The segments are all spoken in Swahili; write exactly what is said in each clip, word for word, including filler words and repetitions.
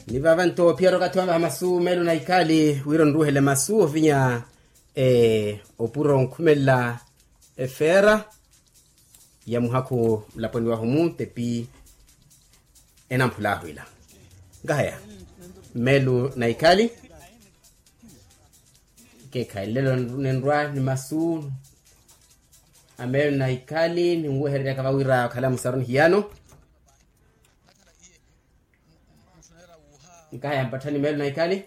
Nivavanto Piero Katwanga Masu Melu na Ikali wiro nruhele Masu vinya e opuro nkumela efera ya muhaku laponi wa humu tepi enampula huila ngahaya Melu na Ikali ke kailelo nendwa ni Masu Amelu na Ikali ni nguherera kawawira kala musaroni hiyano Nikaya mpatani Melu na Ikali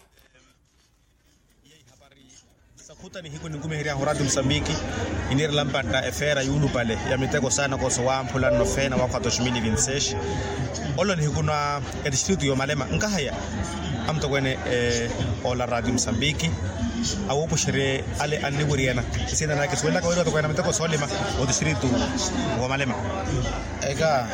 Sakuta ni hiku ningume hiria horatu Msambiki iniri lampata efera yunu pale ya miteko sana kwa sowa mpula nofena wako atoshimini vinsesh olo ni hiku na edistritu yo malema nkahaya amto kwene eh, ola radio Msambiki au kushere ale aniguriana sina na kiswenda kwa watu kwena miteko solima o distritu wa malema ega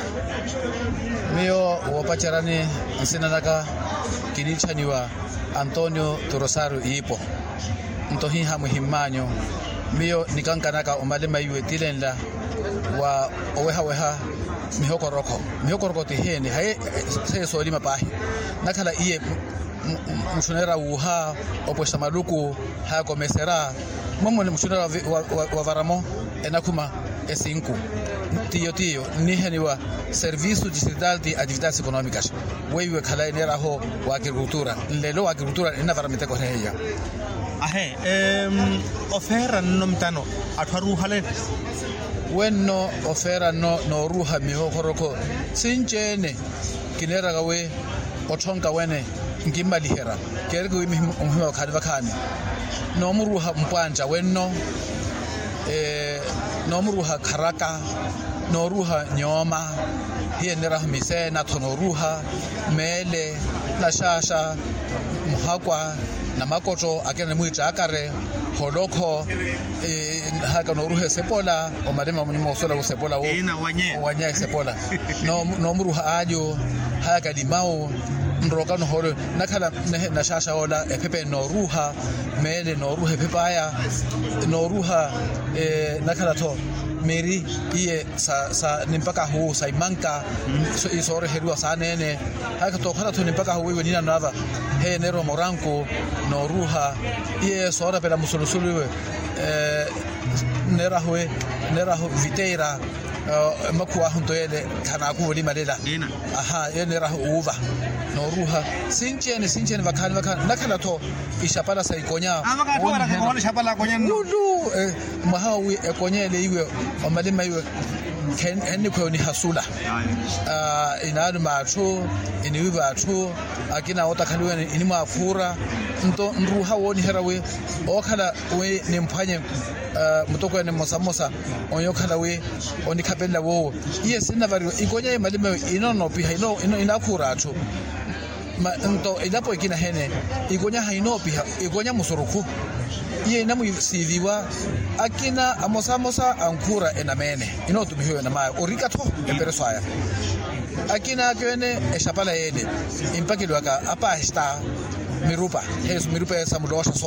mio wapacharani sina naka kinichaniwa Antonio Torosario ipo ntohi hamu himanyo mio nikankanaka omalema yue tilenla wa oweha weha mihoko roko mihoko roko tiheni haye se solima pahi nakala iye mshunera uha opwesta maluku haya komesera momo ni mshunera wa, wa, wa varamo enakuma esinku tiyo tiyo niheniwa Serviço Distrital de Atividades Econômicas wewe khala inera ho wa agricultura lelo wa agricultura ina varamite ko heya ahe em ofera nomtano atharu hale wenno ofera no no ruha miho koroko sinjene kinera gawe othonka wene ngimalihera kereke wimi umhwa khali bakhani no muruha mpwanja wenno eh no muruha kharaka no ruha nyoma hienera mise na thono ruha mele na shasha muhakwa na makoto akene muita akare holoko eh haka no ruhe sepola o madema munimo sola usepola o wanye sepola no no muruha ajo haka limao ndroka no holo nakhala na shasha ola epepe no ruha mele no ruhe pepaya no ruha eh nakhala to meri iye sa sa nimpaka hu sa imanka so isore herua sanene haka to khala to nimpaka hu wewe nina nava he nero moranko no ruha iye sora pela musulusulu eh nera huwe nera hu viteira Uh, makuwa hunto yele kana kuwoli malela aha yene rahu uva no ruha sinchene sinchene vakani vakani nakhala to ishapala saikonya avaka to ra ko shapala konya ndu eh, mahawi ekonyele iwe omalima iwe ken eni ko ni hasula ah uh, inalu mathu iniwi bathu akina ota khaliwe ini mafura nto nruha woni herawe okhala we nimphanye uh, mutoko ne mosamosa onyokhala we oni khapela wo yes inavari ikonya imalime inono pi haino inakhura athu ma nto ilapo ikina hene ikonya haino pi ikonya musuruku iye namu siviwa akina amosamosa ankura enamene inotumihiwe na maya orika to empereso aya akina kwene eshapala yele impakilwa ka apa esta mirupa hesu mirupa esa mudosha so